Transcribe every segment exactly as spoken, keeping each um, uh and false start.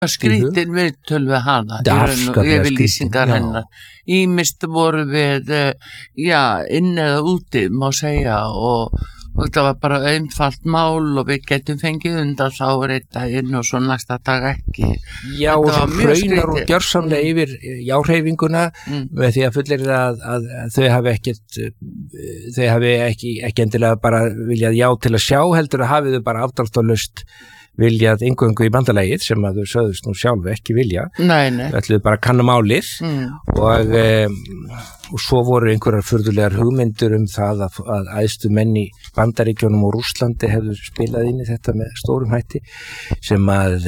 skrítin viðtöl við hana yfirlýsingar hennar ýmist voru við já, inn eða úti má segja og og þetta var bara einfalt mál og við getum fengið undan þá er þetta inn og svo næsta dag ekki. Já, og svo hraunar og gjörsamlega yfir jáhreyfinguna mm. með því að fullir að, að, að þau hafi ekkert þau hafi ekki, ekki endilega bara viljað já til að sjá heldur að hafi þau bara afdráttarlaust viljað eingöngu í bandalægið sem að þau sögðust nú sjálfu ekki vilja nei, nei. Þau ætluðu bara að kanna málið mm. og, um, og svo voru einhverjar furðulegar hugmyndur um það að, að æðstu menn í Bandaríkjunum og Rússlandi hefðu spilað inn í þetta með stórum hætti sem að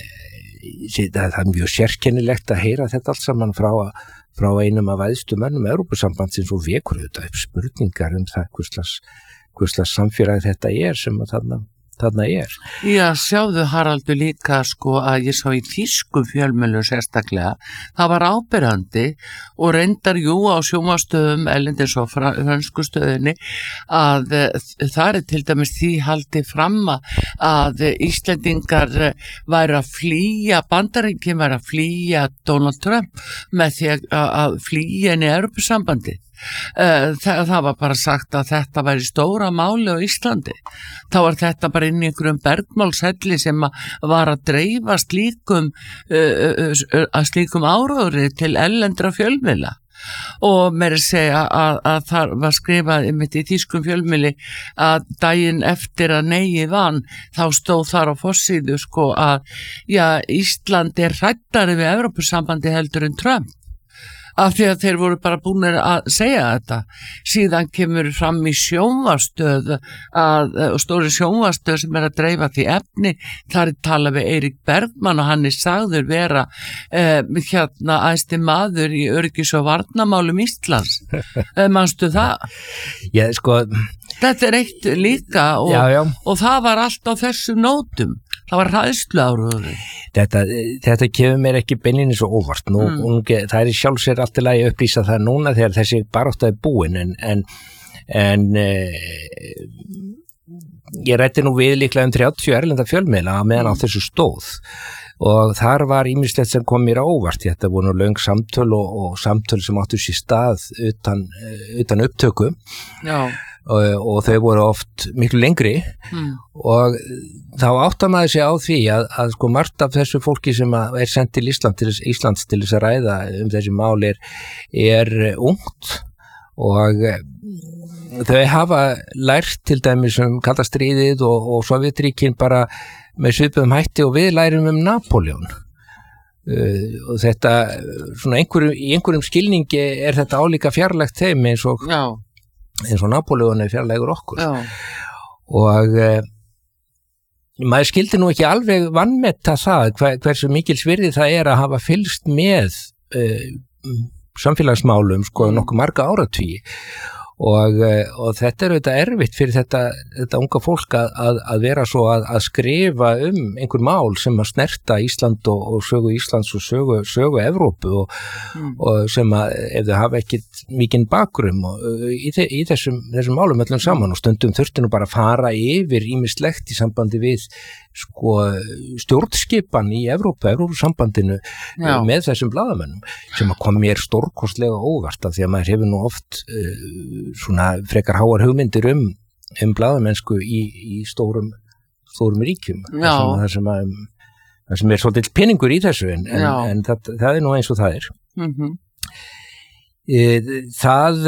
það er mjög sérkennilegt að heyra þetta allt saman frá, frá einum af æðstu mönnum Evrópusambandsins og vekur þetta upp spurningar um það hvers slags samfélag þetta er sem að þarna þarna er. Já, sjáðu Haraldur líka sko að ég sá í þýskum fjölmiðlum sérstaklega, það var áberandi og reyndar jú á sjónvarpsstöðum erlendis og frönsku stöðinni að það er til dæmis því haldið fram að Íslendingar væru að flýja, Bandaríkin væru að flýja Donald Trump með því að flýja inn í Evrópusambandið. Það, það var bara sagt að þetta væri stóra máli á Íslandi þá var þetta bara inn í einhverjum bergmálshelli sem var að dreifa slíkum að slíkum áróðri til erlendra fjölmiðla og meira segja að, að það var skrifað einmitt í þýskum fjölmiðli að daginn eftir að neyið vann þá stóð þar á forsíðu sko að já, Ísland er hræddari við Evrópusambandi heldur en Trump af því að þeir voru bara búinir að segja þetta. Síðan kemur fram í sjónvarpsstöð að, og stóri sjónvarpsstöð sem er að dreifa því efni, þar er talað við Eirík Bergmann og hann er sagður vera eh, hérna æðsti maður í öryggis- og varnarmálum Íslands. eh, manstu það? Já, sko... Þetta er eitt líka og, já, já. og það var allt á þessu nótum. Það var hræðsluáróður. Þetta, þetta kemur mér ekki beinlinni svo óvart. Nú, mm. un, það er í sjálfsér allt í lagi að upplýsa það núna þegar þessi barátta er búin en, en, en eh, ég rætti nú við líklega um þrjátíu erlenda fjölmiðla meðan á þessu stóð og þar var ýmislegt sem kom mér á óvart. Þetta voru löng samtöl og, og samtöl sem áttu sér stað utan, utan upptöku. Já. Og, og þau voru oft miklu lengri mm. og þá áttar maður sig á því að, að sko margt af þessu fólki sem er sendt til Ísland til, Íslands til þess að ræða um þessi mál er, er ungt og þau hafa lært til dæmis um kalda stríðið og, og Sovétríkin bara með svipuðum hætti og við lærum um Napóleon uh, og þetta svona einhverjum, í einhverjum skilningi er þetta álíka fjarlægt þeim eins og Já. eins og Napóleon er fjarlægur okkur Já. og e, maður skildi nú ekki alveg vanmeta það hver, hversu mikils virði það er að hafa fylgst með e, samfélagsmálum sko nokkuð marga áratugi og, og þetta er auðvitað erfitt fyrir þetta, þetta unga fólk að, að, að vera svo að, að skrifa um einhver mál sem að snerta Ísland og, og sögu Íslands og sögu, sögu Evrópu og, mm. og sem að ef þau hafa ekkit mikinn bakgrunn í, þe í þessum, þessum málum öllum saman og stundum þurfti nú bara að fara yfir ýmislegt í sambandi við sko stjórnskipan í Evrópu, Evrópusambandinu Já. með þessum blaðamönnum sem að kom mér stórkostlega óvart af því að maður hefur nú oft uh, svona frekar háar hugmyndir um, um blaðamennsku í, í stórum, stórum ríkjum það sem, að, það sem er svolítið peningur í þessu en, en, en það, það er nú eins og það er mm-hmm. e, það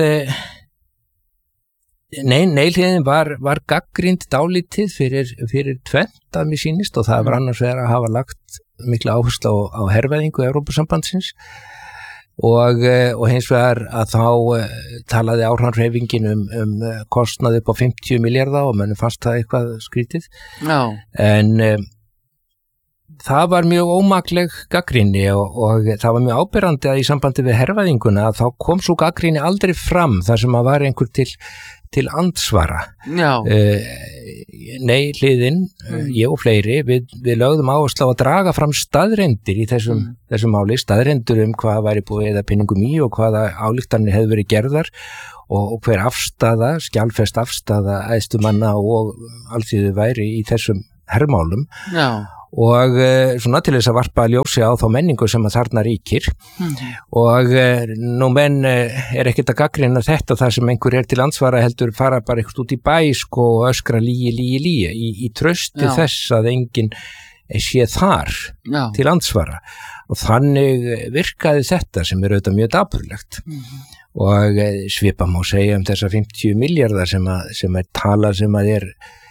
Nei, neilhliðin var, var gagnrýnd dálítið fyrir, fyrir tvennt að mér sýnist og það var annars vegar að hafa lagt mikla áherslu á, á hervæðingu Evrópusambandsins og, og hins vegar að þá talaði áhrifin um, um kostnaði upp á fimmtíu milljarða og mönnum fannst það eitthvað skrítið Já. en um, það var mjög ómakleg gagnrýni og, og það var mjög áberandi að í sambandi við hervæðinguna að þá kom svo gagnrýni aldrei fram þar sem að var einhver til til andsvara uh, nei hliðin mm. ég og fleiri við, við lögðum áherslu á að draga fram staðreyndir í þessum, mm. þessum máli staðreyndir um hvað væri búið eða pinningum í og hvaða ályktanir hefði verið gerðar og, og hver afstaða skjálfest afstaða æðstu manna og alþýðu væri í þessum hermálum Já. og uh, svona til þess að varpa ljósi á þá menningu sem að þarna ríkir mm. og uh, nú menn uh, er ekkert að gaggrina þetta þar sem einhver er til ansvara heldur fara bara eitthvað út í bæ sko og öskra líi, líi, líi í, í trausti Já. Þess að enginn sé þar Já. Til ansvara og þannig virkaði þetta sem er auðvitað mjög dapurlegt mm. og uh, svipa má segja um þessa fimmtíu milljarðar sem að, sem er tala sem að er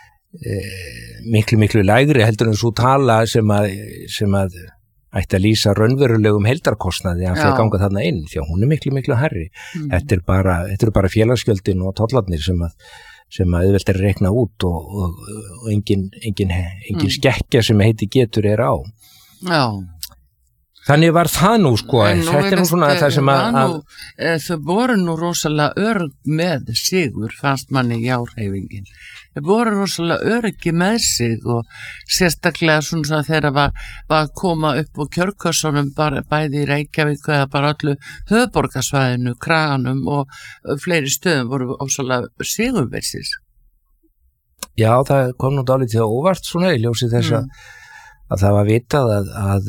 miklu miklu lægri heldur en svo tala sem að, sem að ætti að lýsa raunverulegum heildarkostnaði að það ganga þarna inn því að hún er miklu miklu hærri mm. þetta er bara, þetta eru bara félagsgjöldin og tollarnir sem að sem að auðvelt er að rekna út og, og, og engin, engin, engin mm. skekkja sem heiti getur er á Já Þannig var það nú sko, þetta er nú svona það sem að... Nú, að þau voru nú rosalega örg með sigur, fannst manni í árheifingin. Þau voru rosalega örgi með sig og sérstaklega svona þegar var, var að koma upp á kjörkössunum bara bæði í Reykjavík eða bara öllu höfuðborgarsvæðinu, Kraganum og fleiri stöðum voru rosalega sigurvissir. Já, það kom nú dálítið óvart svona í ljósi þess að, mm. að það var vitað að... að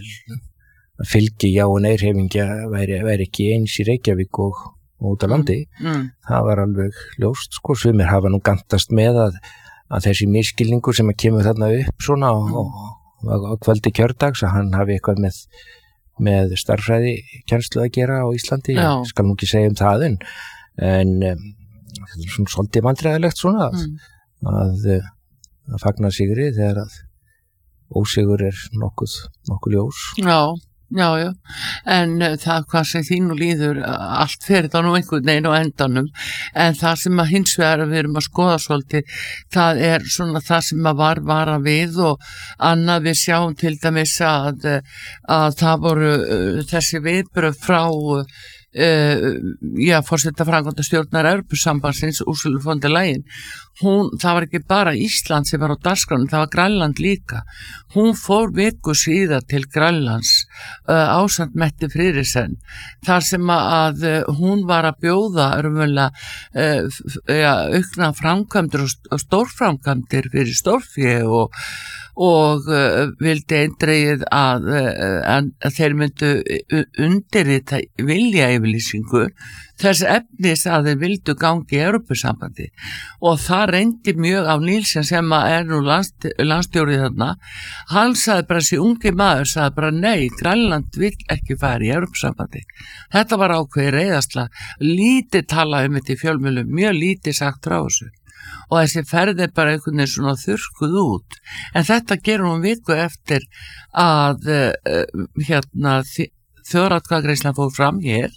fylgi já og neyrhefingja væri, væri ekki eins í Reykjavík og, og út á landi mm, mm. það var alveg ljóst sko, sumir hafa nú gantast með að, að þessi miskilningur sem að kemur þarna upp svona mm. og, og á kvöldi kjördags að hann hafi eitthvað með, með starffræði kennslu að gera á Íslandi, já. Ég skal nú ekki segja um það en, en um, þetta er svona svolítið vandræðilegt svona að, mm. að, að fagna sigri þegar að ósigur er nokkuð, nokkuð ljós Já Já, já, en það hvað sem þínu líður allt fyrir það nú einhvern veginn á endanum en það sem að hins vegar við erum að skoða svolítið, það er svona það sem að var vara við og annað við sjáum til dæmis að, að það voru þessi viðbrögð frá Uh, já, forseta framkvæmdastjórnar Evrópusambandsins Ursulu von der Leyen hún, það var ekki bara Ísland sem var á dagskránum, það var Grænland líka hún fór viku síðar til Grænlands uh, ásamt Mette Frederiksen þar sem að uh, hún var að bjóða örmulega uh, ja, aukna framkvæmdur og, og stórframkvæmdir fyrir stórfé og og uh, vildi eindregið að, uh, að, að þeir myndu undirrita vilja yfirlýsingu þess efnis að þeir vildu gangi í Evrópusambandi og það reyndi mjög á Níelsen sem er nú landst, landstjórið þarna hann sagði bara þessi ungi maður sagði bara nei, Grænland vill ekki fara í Evrópusambandi þetta var ákveðið reiðasla lítið talað um þetta í fjölmiðlum mjög lítið sagt frá þessu og þessi ferð er bara einhvern veginn svona þurrkuð út en þetta gerum við viku eftir að uh, hérna þjóðaratkvæðagreiðslan fór fram hér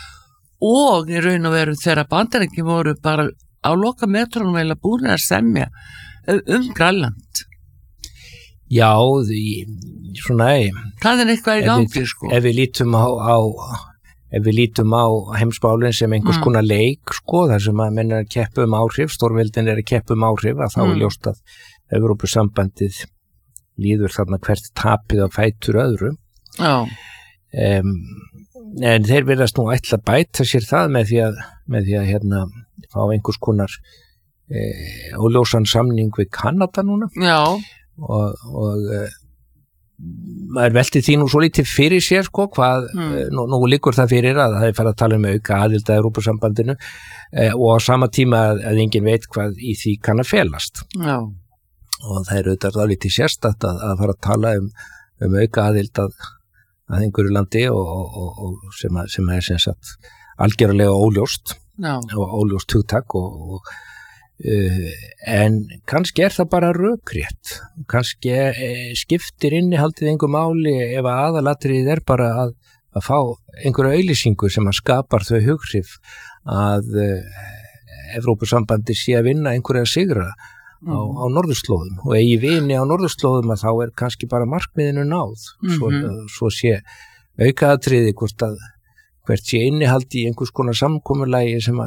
og í raun og veru þegar Bandaríkin voru bara á loka metrunum eða búin að semja um Grænland Já, því, svona það er eitthvað í gangi sko ef við lítum á, á ef við lítum á heimsmálin sem einhvers mm. konar leik sko, þar sem að menn er að keppa um áhrif stórveldin er að keppa um áhrif að þá mm. er ljóst að Evrópusambandið líður þarna hvert tapið á fætur öðru Já um, en þeir verðast nú ætla að bæta sér það með því að, með því að hérna, fá einhvers konar eh, óljósan samning við Kanada núna Já og, og eh, maður velti því nú svo lítið fyrir sér sko, hvað, mm. nú, nú liggur það fyrir að það er farið að tala um auka aðild að Evrópusambandinu eh, og á sama tíma að, að enginn veit hvað í því kann að felast Já. Og það er auðvitað lítið sérstætt að, að fara að tala um, um auka aðild að, að einhverju landi og, og, og, og sem, að, sem er sem sagt algjörlega óljóst Já. Og óljóst hugtak og, og Uh, en kannski er það bara rökrétt kannski uh, skiptir innihaldið einhver máli ef að aðalatriðið er bara að, að fá einhverja auglýsingu sem að skapar þau hughrif að uh, Evrópusambandi sé að vinna einhverja sigra mm. á, á norðurslóðum og eigi vini á norðurslóðum að þá er kannski bara markmiðinu náð mm-hmm. svo, uh, svo sé aukaatriði hvort að hvert sé innihald í einhvers konar samkomulagi sem að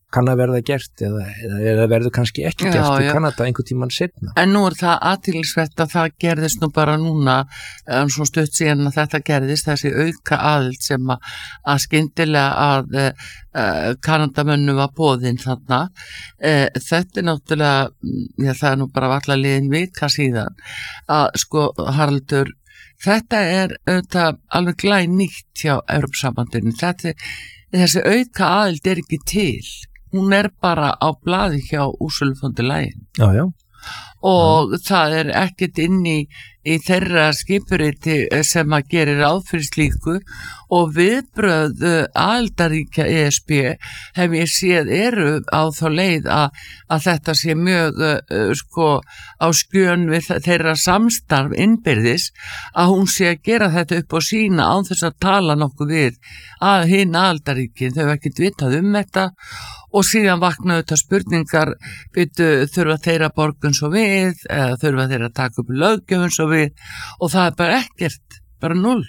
kann að verða gert eða, eða, eða verður kannski ekki Já, gert í já. Kanada einhvern tímann seinna. En nú er það athyglisvert að það gerðist nú bara núna, en svo stutt síðan að þetta gerðist, þessi auka aðild sem að, að skyndilega að uh, Kanadamönnu var boðin þarna. Uh, þetta er náttúrulega, já, það er nú bara varla liðin vika síðan, að sko Haraldur, þetta er auðvitað alveg glænýtt hjá Evrópusambandinu. Þetta, þessi auka aðild er ekki til. Hún er bara á blaði hjá Ursulu von der Leyen. Já, já. Og já. Það er ekkert inn í, í þeirra skipuriti sem að gerir ráð fyrir slíku og viðbröð aðildarríkja E S B hef ég séð eru á þá leið að, að þetta sé mjög uh, sko á skjön við þeirra samstarf innbyrðis að hún sé að gera þetta upp á sína án þess að tala nokkuð við að hinn aðildarríkin, þau hef ekkert vitað um þetta og síðan vaknaðu þetta spurningar byrju, þurfa þeirra borgun svo við eða þurfa þeirra að taka upp löggjöfun svo við og það er bara ekkert, bara null.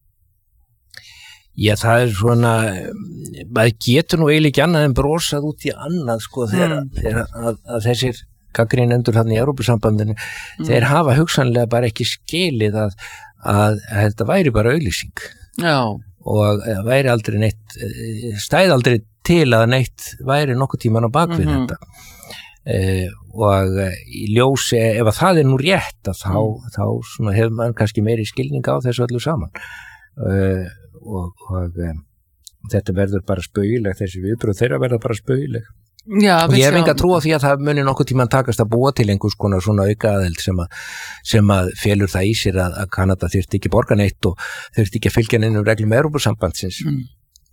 Já, það er svona, maður getur nú eiginlega ekki annað en brosað út í annað sko þegar, Mm. þegar að, að þessir gagnrýnendur þarna í Evrópusambandinu, þeir hafa hugsanlega bara ekki skilið að, að, að þetta væri bara auglýsing Já, og það væri aldrei neitt, stæði aldrei til að neitt væri nokkuð tíman á bakvið Mhm. þetta. Uh, og uh, í ljósi ef að það er nú rétt að þá, þá svona hefur maður kannski meiri skilning á þessu öllu saman uh, og, og um, þetta verður bara spaugileg, þessi viðbröð þeirra verður bara spaugileg já, og við ég hef sjáum- enga trú á því að það muni nokkuð tíman takast að búa til einhvers konar svona auka aðild sem að, sem að felur það í sér að, að Kanada þurfti ekki borga neitt og þurfti ekki að fylgja neinum reglum Evrópusambandsins. Mm.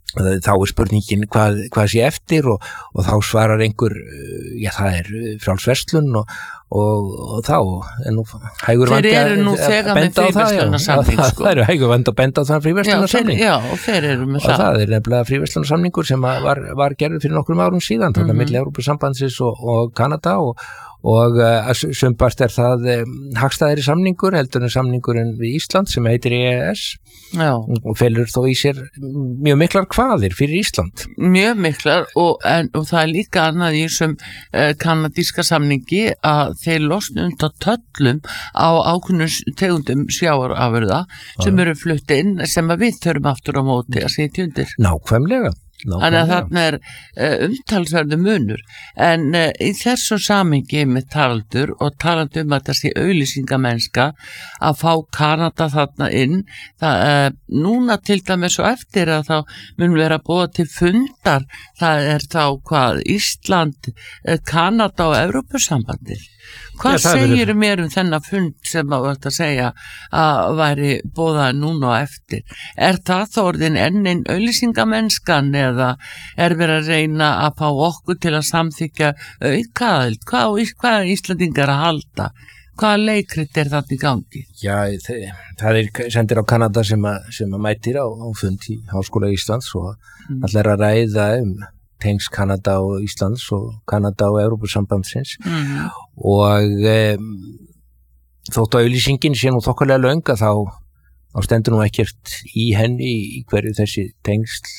Þá er spurningin hvað, hvað sé eftir og, og þá svarar einhver, já það er frjálsverslun og, og, og þá er nú hægur Þeir vandi eru nú að þegar með benda á það, já. fríverslunarsamning, Það- sko. Það eru hægur vandi að benda á það Já, fríverslunarsamning. þeir, já, þeir eru með Og það. það er nefnilega fríverslunarsamningur sem að var, var gerður fyrir nokkrum árum síðan, þarna Mhm. milli Evrópusambandsins og, og Kanada og, og uh, sumpart er það um, hagstæðari samningur heldur en samningurinn við Ísland sem heitir E E S Já, og felur þó í sér mjög miklar kvaðir fyrir Ísland. mjög miklar og, en, og það er líka annað í þessum uh, kanadíska samningi að þeir losna undan töllum á ákunnum tegundum sjávarafurða sem eru flutt inn sem að við þurfum aftur á móti að sitja undir. Nákvæmlega. Þannig að þarna er uh, umtalsverðu munur en uh, í þessu samingi með Haraldur og talandi um að þetta sé auglýsingamennska að fá Kanada þarna inn það, uh, núna til dæmis og eftir að þá mun vera búið til fundar það er þá hvað Ísland, uh, Kanada og Evrópusambandið. Hvað Já, það segir verður- mér um þennan fund sem að vart að segja að væri bóðað núna og eftir? Er það þá orðin ennin auglýsingamenskan eða er verið að reyna að fá okkur til að samþykja aukaðild? Hvað, á- hvað er Íslandingar að halda? Hvaða leikrit er þarna í gangi? Já, þe- það er sendir á Kanada sem að, sem að mætir á, á fund í Háskóla Íslands og Mm. allir að ræða um tengs Kanada og Íslands og Kanada og Evrópusambandsins Mm. og um, þótt að auglýsingin sé nú þokkalega löng að þá, þá stendur nú ekkert í henni í hverju þessi tengsl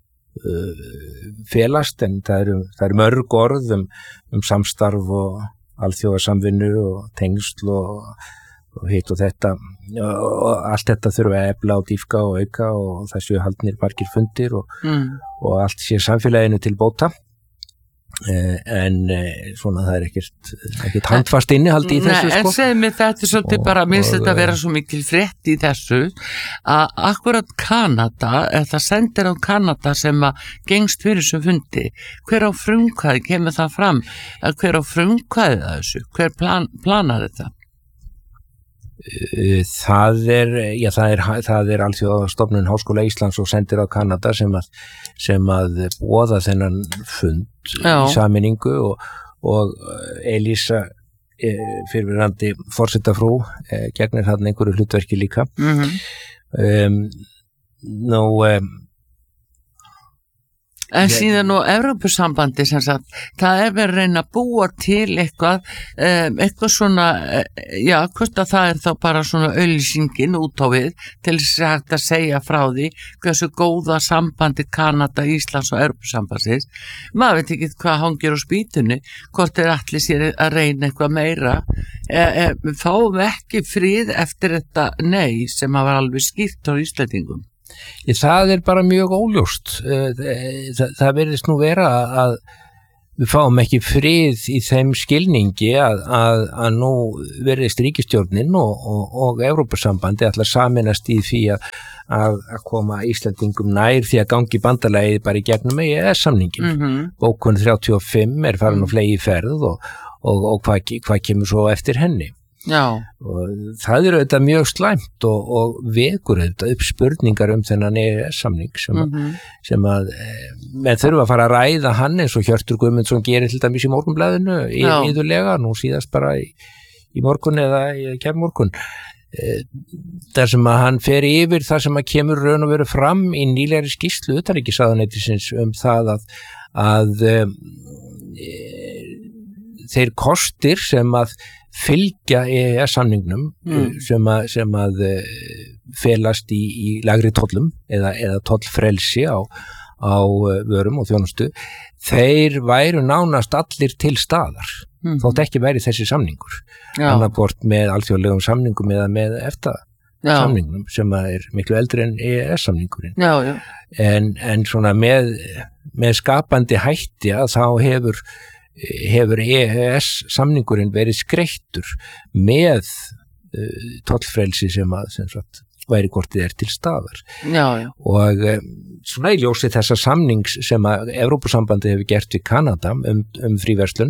uh, felast en það eru, það eru mörg orð um, um samstarf og alþjóðasamvinnu og tengsl og, og hitt og þetta og allt þetta þurfa að efla og dýfka og auka og þessu haldnir margir fundir og, Mm. og allt sé samfélaginu til bóta eh, en eh, svona það er ekkert, ekkert handfast innihald í þessu Nei, en sko. segð mér þetta er svolítið Og- bara, minnst og- þetta að vera svo mikil frétt í þessu að akkurat Kanada, eða það sendir á Kanada sem að gengst fyrir þessu fundi, hver á frumkvæði kemur það fram, að hver á frumkvæði þessu, hver plan, planar þetta? Eh, það er, já, það er, það er alþjóðastofnun Háskóla Íslands og sendir á Kanada sem að, sem að boða þennan fund Já. í sameiningu og, og Elísa eh, fyrirverandi forsetafrú eh, gegnir hann einhverju hlutverki líka. Mm -hmm. um, nú um, En síðan og Evrópusambandi sem sagt, það er verið að reyna að búa til eitthvað, um, eitthvað svona, já, hvort að það er þá bara svona auglýsingin út á við til þess að hægt að segja frá því hversu góða sambandi Kanada, Íslands og Evrópusambandsins. Maður veit ekki hvað hangir á spýtunni, hvort er allir sér að reyna eitthvað meira. E, e, fáum ekki frið eftir þetta nei sem að var alveg skýrt á Íslendingum. Það er bara mjög óljóst. Það, það verðist nú vera að við fáum ekki frið í þeim skilningi að, að, að nú verðist ríkisstjórnin og, og, og Evrópusambandi ætla að sameinast í því að, að, að koma Íslandingum nær því að gangi bandalagið bara í gegnum E E S-samningin. Mm-hmm. Bókun þrjátíu og fimm er farin á flegi ferð og, og, og hvað, hvað kemur svo eftir henni. Já. Og það er auðvitað mjög slæmt og, og vekur auðvitað upp spurningar um þennan E E S-samning sem, mm-hmm. sem að menn þurfa að fara að ræða hann eins og Hjörtur Guðmundsson gerir til dæmis í Morgunblaðinu íðulega, nú síðast bara í, í morgun eða í kærmorgun þar sem að hann fer yfir það sem að kemur raun og veru fram í nýlegri skýrslu utanríkisráðuneytisins um það að, að um, e, þeir kostir sem að fylgja E E S-samningnum mm. sem að, sem að felast í, í lagri tollum eða, eða tollfrelsi á, á vörum og þjónustu, þeir væru nánast allir til staðar mm. þótt ekki væri þessi samningur annarkvort með alþjóðlegum samningum eða með EFTA já. Samningnum sem er miklu eldri en E E S-samningurinn já, já. En, en svona með, með skapandi hætti að þá hefur hefur E E S-samningurinn verið skreittur með uh, tollfrelsi sem að sem sagt, væri hvort þið er til staðar já, já. Og um, svona í ljósi þessa samnings sem að Evrópusambandi hefur gert við Kanada um, um fríverslun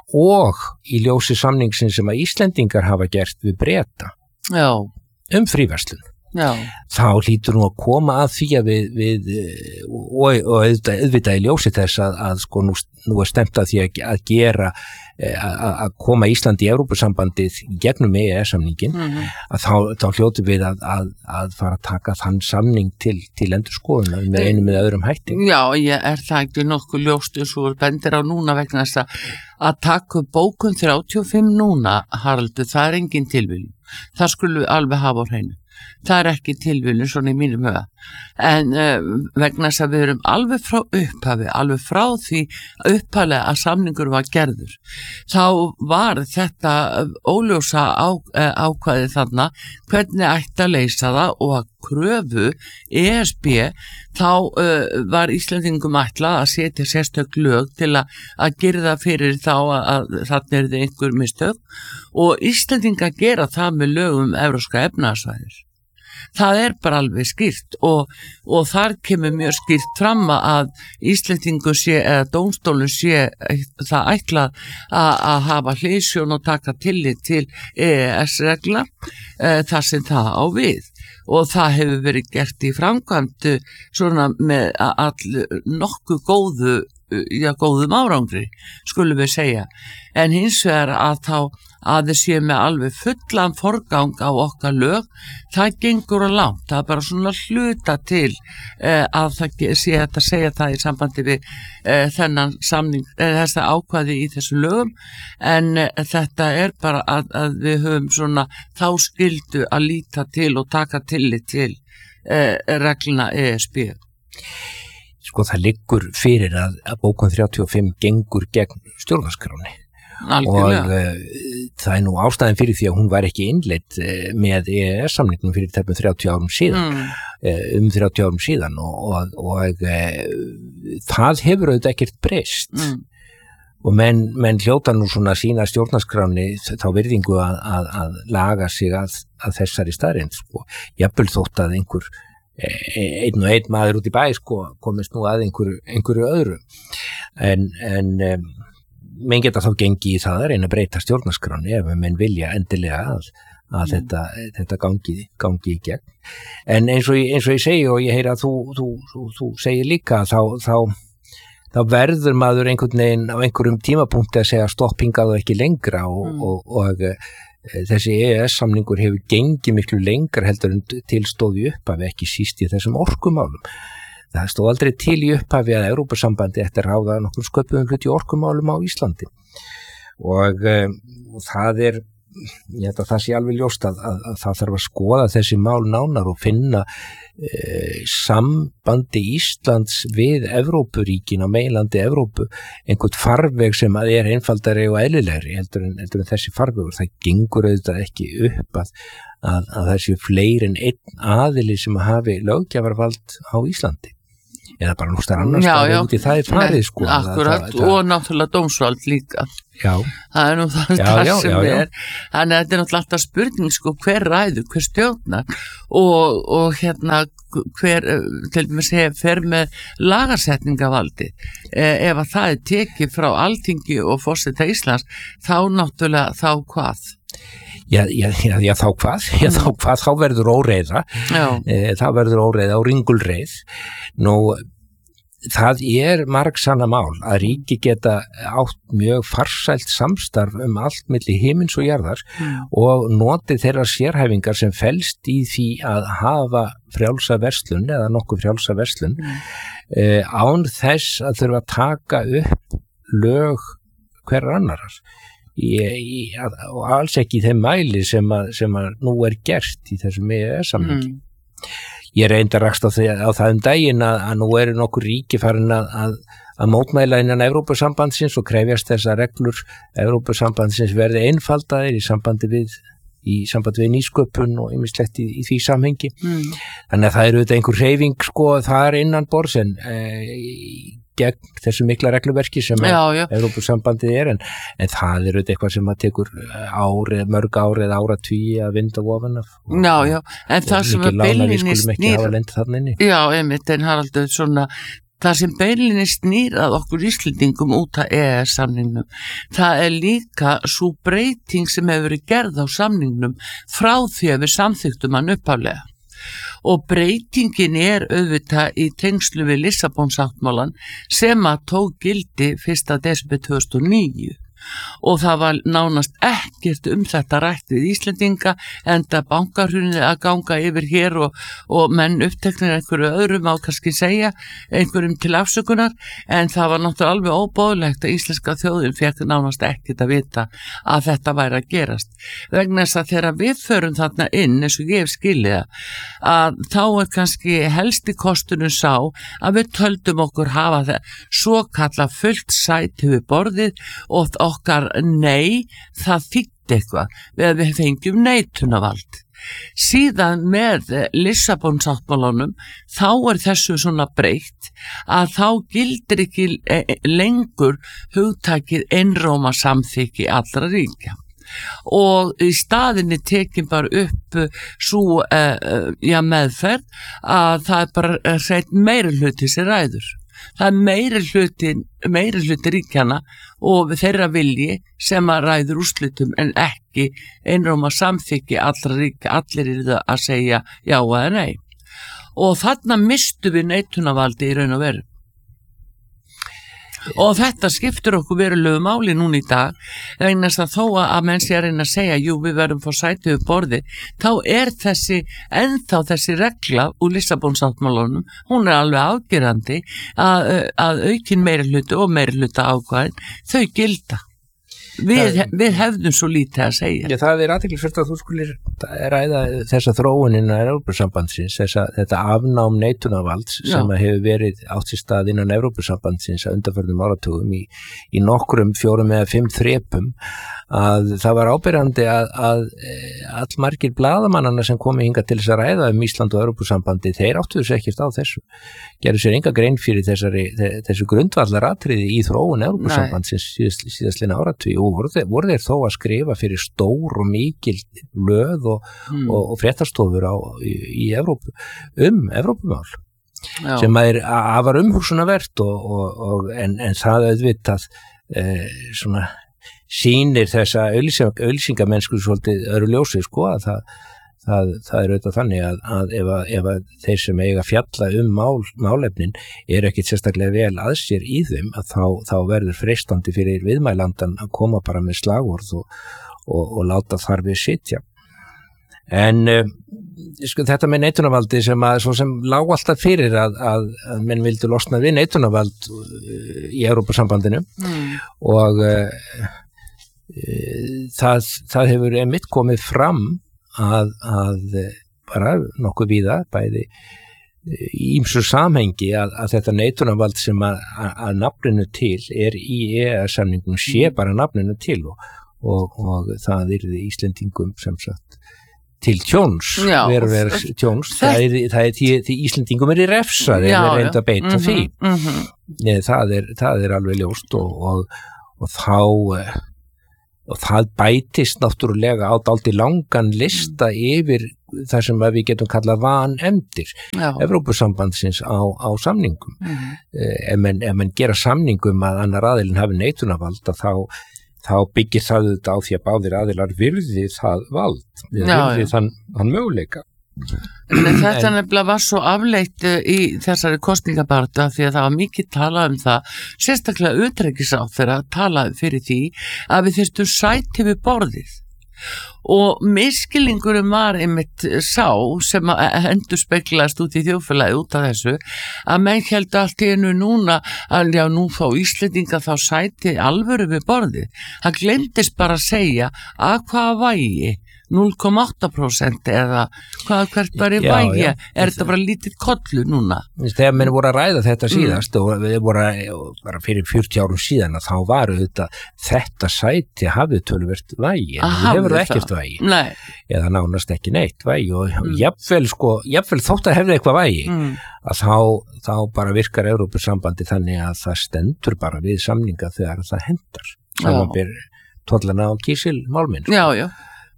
og í ljósi samningsin sem að Íslendingar hafa gert við Breta já. Um fríverslun Já. Þá hlýtur nú að koma að því að við, við og, og auðvitað, auðvitað í ljósi þess að, að sko nú, nú er stemt að því að, að gera að, að koma Íslandi í Evrópusambandið gegnum E E S-samningin mm-hmm. að þá, þá hljótu við að, að, að fara að taka þann samning til, til endurskoðunar með einum með öðrum hætti. Já, ég er það ekki nokkuð ljóst eins og bendir á núna vegna þess að að taka bókun þrjátíu og fimm núna, Haraldur, það er engin tilviljun. Það skulum við alveg hafa á hreinu. Það er ekki tilviljun svona í mínum huga. En uh, vegna þess að við erum alveg frá upphafi, alveg frá því upphaflega að samningur var gerður. Þá var þetta óljósa á, uh, ákvæði þarna hvernig ætti að leysa það og að kröfu E S B þá uh, var Íslendingum ætlað að setja sérstök lög til að, að girða fyrir þá að, að þarna er þið einhver mistök og Íslendinga gera það með lögum Evrópska efnahagssvæðis. Það er bara alveg skýrt og, og þar kemur mjög skýrt fram að Íslendingu sé eða dómstólun sé það ætlað að, að hafa hliðsjón og taka tillit til E E S-regla e, þar sem það á við. Og það hefur verið gert í framkvæmdu svona með all nokkuð góðu, já, góðum árangri, skulum við segja. En hins vegar að þá að þið séu með alveg fullan forgang á okkar lög, það gengur á langt. Það er bara svona hluta til eh, að það sé þetta segja það í sambandi við eh, þennan samning, eh, þessa ákvæði í þessu lögum, en eh, þetta er bara að, að við höfum svona þá skyldu að líta til og taka tillit til eh, regluna E S B. Sko það liggur fyrir að, að bókun þrjátíu og fimm gengur gegn stjórnarskráni. Algjörlega. Og uh, það er nú ástæðin fyrir því að hún var ekki innleidd uh, með E E S-samningnum fyrir tæpum þrjátíu árum síðan mm. uh, um þrjátíu árum síðan og, og, og uh, það hefur auðvitað ekkert breyst mm. og menn, menn hljóta nú svona sína stjórnarskráni þá virðingu að, að, að laga sig að, að þessari staðreynd sko. Jafnvel þótt að einhver einn og einn maður út í bæ sko, komist nú að einhverju, einhverju öðru en, en um, menn geta þá gengi í það að reyna að breyta stjórnarskráni ef menn vilja endilega að, að mm. þetta, þetta gangi, gangi í gegn. En eins og, eins og ég segi og ég heyra að þú, þú, þú, þú segir líka þá, þá, þá verður maður einhvern veginn á einhverjum tímapunkti að segja stoppingað og ekki lengra og, mm. og, og, og þessi E E S-samningur hefur gengið miklu lengra heldur en til stóði upp af ekki síst í þessum orkumálum. það stóð aldrei til í upphafi að Evrópusambandi eftir ráða nokkur sköpuðum hluti orkumálum á Íslandi og um, það er ég held að það sé alveg ljóst að, að, að það þarf að skoða þessi mál nánar og finna e, sambandi Íslands við Evrópuríkin á meginlandi Evrópu einhvern farveg sem að er einfaldari og eðlilegri heldur en, heldur en þessi farvegur. Það gengur auðvitað ekki upp að, að, að þessi fleiri en einn aðili sem hafi löggjafarvald á Íslandi eða bara nústar annars staðar út í það er farið sko. Akkurat það, það, og náttúrulega dómsvald líka. Já. Það er nú það, já, það já, sem já, já. er. Þannig að þetta er náttúrulega alltaf spurning sko hver ræður, hver stjórnar og, og hérna hver, til dæmis hef, fer með lagarsetningavaldi. E, ef að það er tekið frá Alþingi og forseta Íslands, þá náttúrulega þá hvað? Já, já, já, já, þá hvað? Já, þá hvað? Þá verður óreiða. E, þá verður óreiða og ringulreið. Nú, það er margsanna mál að ríki geta átt mjög farsælt samstarf um allt milli himins og jarðar mm. og notið þeirra sérhæfingar sem felst í því að hafa frjálsa verslun eða nokkuð frjálsa verslun mm. e, án þess að þurfa að taka upp lög hverjar annarar. Í, í, að, og alls ekki í þeim mæli sem að, sem að nú er gert í þessum E E S-samningi. Mm. Ég reyndar rakst á, því, á það um daginn að, að nú eru nokkur ríki farin að, að, að mótmæla innan Evrópusambandsins og krefjast þess að reglur Evrópusambandsins verði einfaldaðir í sambandi við, í sambandi við nýsköpun og ýmislegt í, í því samhengi. Mm. Þannig að það eru auðvitað einhver hreyfing sko þar innan borðs en e, gegn þessu mikla regluverki sem Evrópusambandið er en, en það er auðvitað eitthvað sem að tekur árið, mörg árið, áratvíi að vinda ofan af. Já, já, en það sem að beilinni snýr Já, einmitt, en Haraldur svona það sem beilinni snýr að okkur Íslendingum út af E E S-samningnum það er líka svo breyting sem hefur verið gerð á samningnum frá því að við samþyktum hann upphaflega. Og breytingin er auðvitað í tengslu við Lissabonsáttmálan sem að tók gildi fyrsta desember tvö þúsund og níu og það var nánast ekkert um þetta rætt við Íslendinga enda bankahrunið að ganga yfir hér og, og menn uppteknir einhverju öðrum á kannski segja einhverjum til afsökunar en það var náttúrulega alveg óbóðlegt að íslenska þjóðin fekk nánast ekkert að vita að þetta væri að gerast vegna þess að þegar við förum þarna inn eins og ég hef skilið að þá er kannski helsti kostunum sá að við töldum okkur hafa það svo kalla fullt sæti við borðið og okkar nei, það þýtti eitthvað við að við fengjum neitunavald. Síðan með Lissabonsáttmálanum þá er þessu svona breytt að þá gildir ekki lengur hugtakið einróma samþykki allra ríkja. Og í staðinni tekin bara upp svo uh, já, meðferð að það er bara hreint meiri hluti sem ræður. Það er meiri hluti, meiri hluti ríkjana og þeirra vilji sem að ræður úrslitum en ekki einróma samþykki allra ríkja, allir er það að segja já eða nei. Og þarna mistu við neitunarvaldi í raun og veru. Og þetta skiptir okkur verulegu máli núna í dag vegna þess að þó að menn sé að reyna að segja jú við verðum fór sæti við borði þá er þessi ennþá þessi regla úr Lissabonsáttmálanum hún er alveg afgerandi að, að aukin meiri hluti og meiri hluta ákvæðin þau gilda við, við hefðum svo lítið að segja. Já, það er athyglisvert að þú skulir ræða þessa þróun innan Evrópusambandsins, þessa, þetta afnám neitunarvalds sem hefur verið átt sér stað innan Evrópusambandsins að undanförnum áratugum í, í nokkrum fjórum eða fimm þrepum að það var ábyrjandi að, að allmargir blaðamannana sem komi hingað til þess að ræða um Ísland og Evrópusambandi, þeir áttu þessu ekkert á þessu. Gerðu sér enga grein fyrir þessari, þessu grundvallaratriði í þróun Evrópusambandsins síðast, síðastliðna áratví og voru þeir, voru þeir þó að skrifa fyrir stór og mikil blöð og, mm. og, og fréttastofur á, í, í Evrópu um Evrópumál. Já. Sem er afar umhugsunarvert og, og, og, en, en það auðvitað eh, svona sýnir þessa auglýsingamennsku svolítið öðru ljósi sko að það, það, það er auðvitað þannig að, að, ef að ef að þeir sem eiga fjalla um mál, málefnin er ekkit sérstaklega vel að sér í þeim að þá, þá verður freistandi fyrir viðmælandan að koma bara með slagorð og, og, og láta þar við sitja. En uh, sko, þetta með neitunarvaldi sem að svo sem lág alltaf fyrir að, að, að menn vildu losna við neitunarvald uh, í Evrópusambandinu mm. og uh, uh, það, það hefur einmitt komið fram að, að bara nokkuð víða bæði í ýmsu samhengi að, að þetta neitunarvald sem að, að, að nafninu til er í E E S-samningnum sé bara nafninu til og, og, og það er Íslendingum sem sagt til tjóns, veru verið tjóns, það er, það er því, því Íslendingum er í refsað eða er reynd að beita mm-hmm, því. Mm-hmm. Nei, það, er, það er alveg ljóst og, og, og þá og það bætist náttúrulega á dálítið langan lista yfir það sem við getum kallað vanefndir Evrópusambandsins á, á samningum. Mm-hmm. Ef menn, ef menn gera samningum að annar aðilinn hafi neitunarvald þá þá byggir það þetta á því að báðir aðilar virði það vald, virði já, þann, þann möguleika. En þetta nefnilega var svo afleitt í þessari kosningabarta því að það var mikið talað um það, sérstaklega utanríkisráðherra talaði fyrir því að við þyrftum sæti við borðið og miskilningurum var einmitt sá sem endur speglast út í þjóðfélagi út af þessu að menn héldu allt í einu núna að já nú fá Íslendinga þá sæti alvöru við borðið. Það glemdist bara að segja að hvaða vægi núll komma átta prósent eða hvað hvert var í vægi já, er þetta bara lítið kollu núna? Þegar menn voru að ræða þetta síðast mm. og við voru bara fyrir fjörutíu árum síðan að þá var auðvitað þetta sæti hafið töluvert vægi en það hefur það ekkert vægi Nei. eða nánast ekki neitt vægi og mm. jafnvel, sko, jafnvel þótt að hefði eitthvað vægi mm. að þá, þá bara virkar Evrópusambandi þannig að það stendur bara við samninga þegar það hendar samanber tollana á kísilmálminn Já, já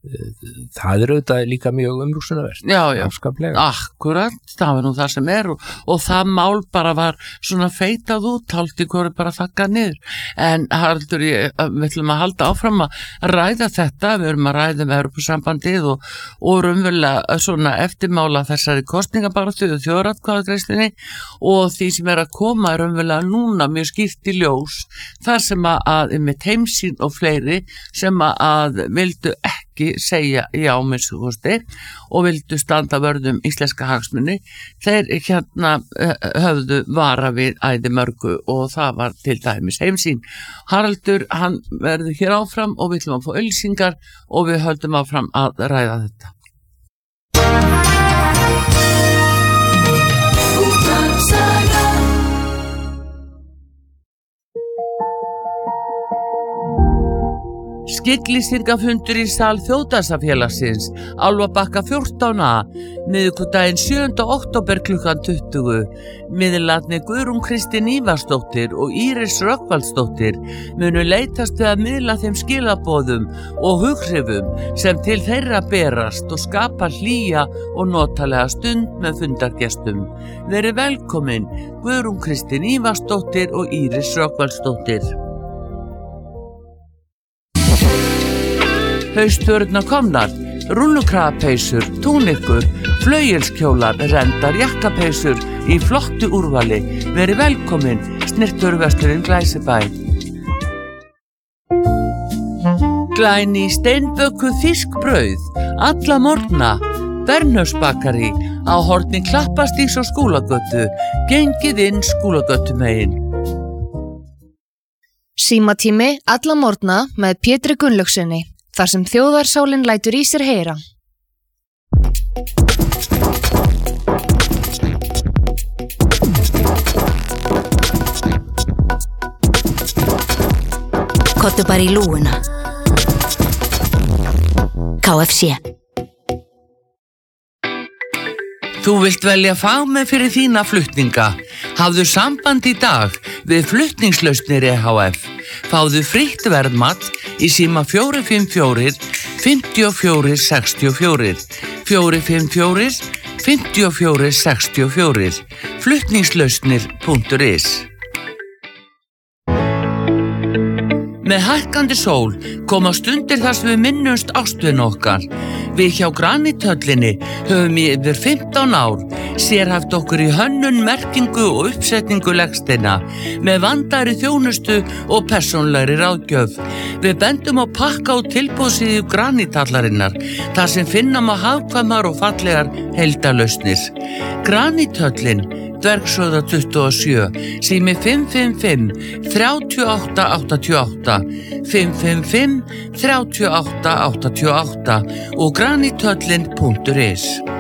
það er auðvitað líka mjög umrúsunarvert já, já, akkurat það var nú það sem er og, og það mál bara var svona feitað út haldi hverju bara þakkað niður en Haraldur, ég, við ætlum að halda áfram að ræða þetta, við erum að ræða með Evrópusambandið og, og raunverulega svona eftirmála þessari kosningabaráttu og þjóðaratkvæðagreiðslunni og því sem er að koma er raunverulega núna mjög skýrt í ljós þar sem að með Heimssýn og fleiri sem að vildu ekki segja já minnstu kosti og vildu standa vörðum íslenska hagsmuni þeir hérna höfðu vara við æði mörgu og það var til dæmis Heimssýn. Haraldur hann verður hér áfram og við ætlum að fá auglýsingar og við höldum áfram að ræða þetta. Skygglýsingafundur í sal Þjóðdagsafélagsins Álfabakka fjórtán A miðvikudaginn sjöunda október klukkan tuttugu. Miðlarnir Guðrún Kristín Ívarsdóttir og Íris Rögnvaldsdóttir munu leitast við að miðla þeim skilaboðum og hughrifum sem til þeirra berast og skapa hlýja og notalega stund með fundargestum. Verið velkomin Guðrún Kristín Ívarsdóttir og Íris Rögnvaldsdóttir. Haustförurnar komnar, rúllukrapeysur, túnikur, flauelskjólar, rendar, jakkapeysur í flottu úrvali. Verið velkomin, snirturverslurinn Glæsibæ. Glæný steinbökuð fiskbrauð, alla morgna, Bernhöfsbakari á horni Klappastígs og Skúlagötu, gengið inn Skúlagötumegin. Símatími alla morgna með Pétri Gunnlaugsssyni. Þar sem þjóðarsálin lætur í sér heyra. Kottu bara í lúuna. K F C. Þú vilt velja fagmenn fyrir þína flutninga. Hafðu samband í dag við Flutningslausnir E H F. Fáðu frítt verðmat í síma fjögur fimm fjögur, fimm fjögur sex fjögur, fjögur fimm fjögur, fimm fjögur sex fjögur, flutningslausnir punktur is. Með hækkandi sól koma stundir þar sem við minnumst ástvin okkar. Við hjá Granithöllinni höfum í yfir fimmtán ár sérhæft okkur í hönnun, merkingu og uppsetningu legsteina með vandaðri þjónustu og persónlegri ráðgjöf. Við bendum á pakka og tilboðsíðu Granithallarinnar þar sem finna má hagkvæmar og fallegar heildarlausnir. Granithöllin, Dvergshöfða tuttugu og sjö, sími fimm fimm fimm, þrjú átta átta átta, fimm fimm fimm, þrjú átta átta átta og granithöllin punktur is.